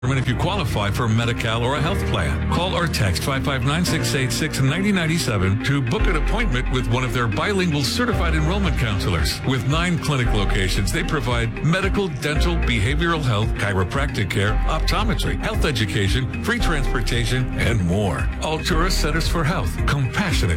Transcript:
If you qualify for Medi-Cal or a health plan, call or text 559-686-9097 to book an appointment with one of their bilingual certified enrollment counselors. With 9 clinic locations, they provide medical, dental, behavioral health, chiropractic care, optometry, health education, free transportation, and more. Altura Centers for Health. Compassionate